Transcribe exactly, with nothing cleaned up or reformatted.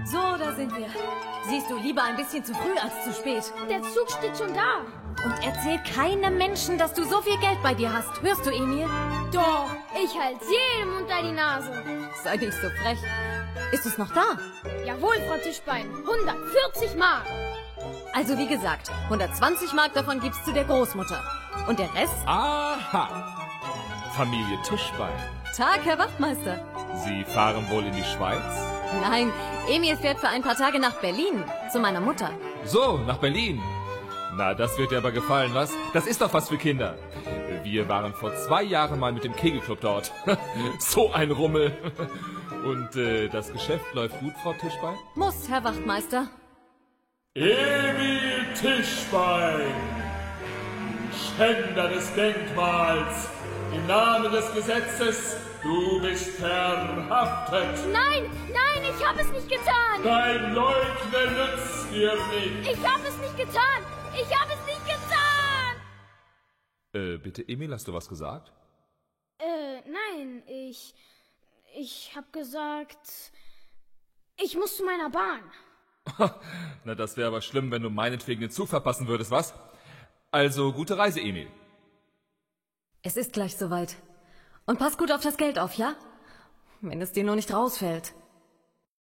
So, da sind wir. Siehst du, lieber ein bisschen zu früh als zu spät. Der Zug steht schon da. Und erzähl keinem Menschen, dass du so viel Geld bei dir hast. Hörst du, Emil? Doch, ich halte jedem unter die Nase. Sei nicht so frech. Ist es noch da? Jawohl, Frau Tischbein. hundertvierzig Mark. Also wie gesagt, hundertzwanzig Mark davon gibt's zu der Großmutter. Und der Rest? Aha! Familie Tischbein. Tag, Herr Wachtmeister. Sie fahren wohl in die Schweiz? Nein, Emil fährt für ein paar Tage nach Berlin, zu meiner Mutter. So, nach Berlin. Na, das wird dir aber gefallen, was? Das ist doch was für Kinder. Wir waren vor zwei Jahren mal mit dem Kegelclub dort. So ein Rummel. Und äh, das Geschäft läuft gut, Frau Tischbein? Muss, Herr Wachtmeister. Emil Tischbein, Schänder des Denkmals, im Namen des Gesetzes, du bist verhaftet. Nein, nein, ich habe es nicht getan. Dein Leugnen nützt dir nicht. Ich habe es nicht getan. Ich habe es nicht getan. Äh, bitte, Emil, hast du was gesagt? Äh, nein, ich... Ich habe gesagt... Ich muss zu meiner Bahn. Na, das wäre aber schlimm, wenn du meinetwegen den Zug verpassen würdest, was? Also, gute Reise, Emil. Es ist gleich soweit. Und pass gut auf das Geld auf, ja? Wenn es dir nur nicht rausfällt.